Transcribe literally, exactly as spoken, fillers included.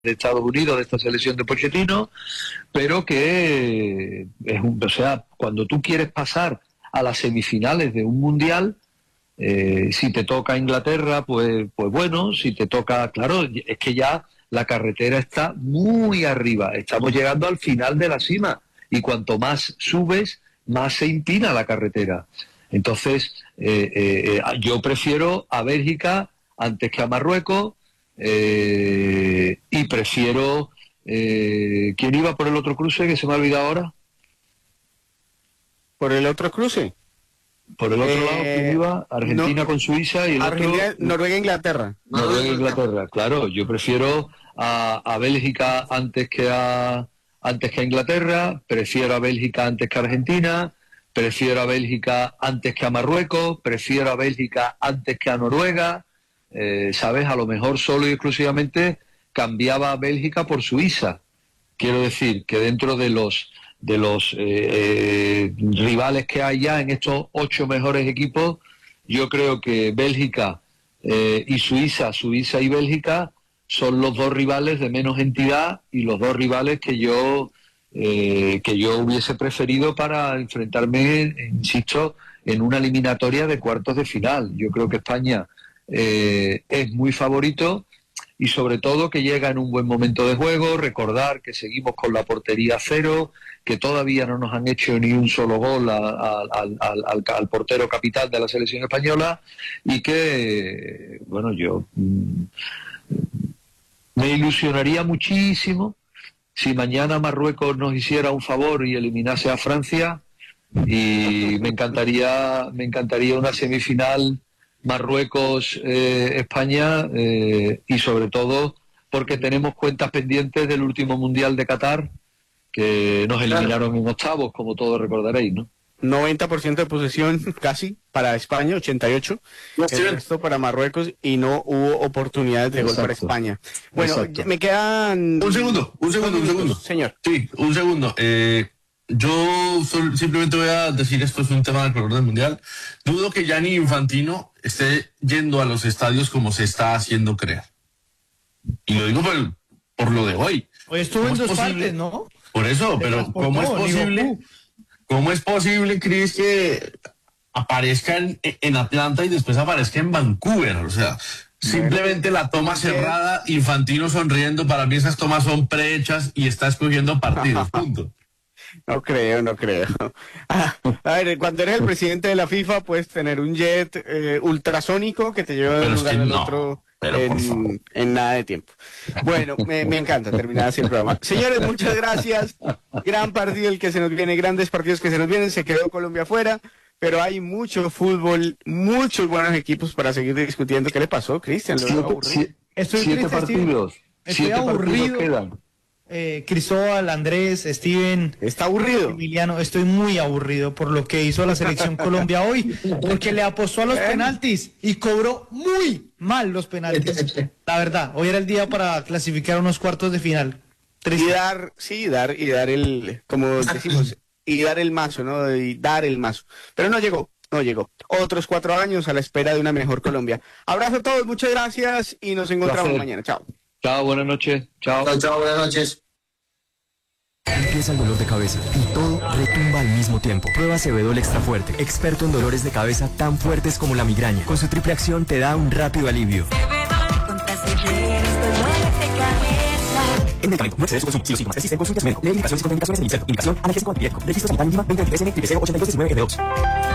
de Estados Unidos, de esta selección de Pochettino, pero que es un, o sea, cuando tú quieres pasar a las semifinales de un mundial, eh, si te toca Inglaterra, pues, pues bueno, si te toca, claro, es que ya la carretera está muy arriba, estamos llegando al final de la cima, y cuanto más subes, más se empina la carretera. Entonces, eh, eh, yo prefiero a Bélgica antes que a Marruecos, eh, y prefiero... Eh, ¿quién iba por el otro cruce que se me ha olvidado ahora? ¿Por el otro cruce? Por el otro eh, lado, ¿quién iba? Argentina no, con Suiza y el Argentina, otro... Noruega, Inglaterra. Noruega, Inglaterra, claro. Yo prefiero a, a Bélgica antes que a antes que a Inglaterra, prefiero a Bélgica antes que a Argentina, prefiero a Bélgica antes que a Marruecos, prefiero a Bélgica antes que a Noruega, eh, ¿sabes? A lo mejor solo y exclusivamente cambiaba a Bélgica por Suiza. Quiero decir que dentro de los de los eh, eh, rivales que hay ya en estos ocho mejores equipos, yo creo que Bélgica eh, y Suiza, Suiza y Bélgica son los dos rivales de menos entidad y los dos rivales que yo eh, que yo hubiese preferido para enfrentarme, insisto, en una eliminatoria de cuartos de final. Yo creo que España eh, es muy favorito, y sobre todo que llega en un buen momento de juego. Recordar que seguimos con la portería cero, que todavía no nos han hecho ni un solo gol a, a, al, al, al, al portero capital de la selección española, y que, bueno, yo mmm, me ilusionaría muchísimo si mañana Marruecos nos hiciera un favor y eliminase a Francia, y me encantaría, me encantaría una semifinal Marruecos, eh, España, eh, y sobre todo porque tenemos cuentas pendientes del último Mundial de Qatar, que nos eliminaron en octavos, como todos recordaréis, ¿no? noventa por ciento de posesión casi para España, ochenta y ocho por ciento, el resto para Marruecos, y no hubo oportunidades de Exacto. gol para España. Bueno, Exacto. me quedan... Un segundo, un segundo, un segundo. Señor. Sí, un segundo. Eh... Yo sol, simplemente voy a decir, esto es un tema del color del mundial. Dudo que Gianni Infantino esté yendo a los estadios como se está haciendo creer. Y lo digo por, por lo de hoy. Hoy estuvo en dos partes, ¿no? Por eso, Se pero ¿cómo es posible, digo, uh. ¿cómo es posible, Cris, que aparezca en, en Atlanta y después aparezca en Vancouver? O sea, simplemente la toma cerrada, Infantino sonriendo. Para mí esas tomas son prehechas y está escogiendo partidos, punto. No creo, no creo. Ah, a ver, cuando eres el presidente de la FIFA, puedes tener un jet eh, ultrasónico que te lleva de un lugar al no, otro en, en nada de tiempo. Bueno, me, me encanta terminar así el programa. Señores, muchas gracias. Gran partido el que se nos viene, grandes partidos que se nos vienen. Se quedó Colombia afuera, pero hay mucho fútbol, muchos buenos equipos para seguir discutiendo. ¿Qué le pasó, Cristian? Siete, Estoy siete triste, partidos. Estoy siete aburrido. partidos quedan. Eh, Cristóbal, Andrés, Steven, está aburrido. Emiliano, estoy muy aburrido por lo que hizo la selección Colombia hoy, porque le apostó a los penaltis y cobró muy mal los penaltis. La verdad, hoy era el día para clasificar a unos cuartos de final. Triste. Y dar, sí, dar y dar el, como decimos, y dar el mazo, ¿no? Y dar el mazo. Pero no llegó, no llegó. Otros cuatro años a la espera de una mejor Colombia. Abrazo a todos, muchas gracias y nos encontramos Placer. mañana. Chao. Chao, buenas noches. Chao. Chao, chao, buenas noches. Empieza el dolor de cabeza y todo retumba al mismo tiempo. Prueba Acebedol Extra Fuerte, experto en dolores de cabeza tan fuertes como la migraña. Con su triple acción te da un rápido alivio. En medicamento, no excedes su consumo, si los síntomas persisten, consulta a su médico. Lee indicaciones y contraindicaciones del INSERTO. Indicación, analgésico antipirético. Registro sanitario I N V I veinte veintitrés N, T P S ochenta y dos diecinueve F dos.